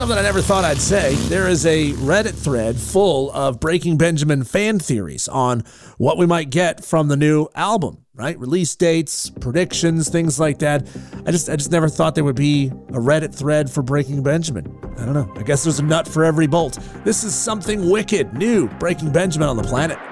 Something I never thought I'd say. There is a Reddit thread full of Breaking Benjamin fan theories on what we might get from the new album, right? Release dates, predictions, things like that. I just never thought there would be a Reddit thread for Breaking Benjamin. I don't know. I guess there's a nut for every bolt. This is something wicked, new, Breaking Benjamin on the planet.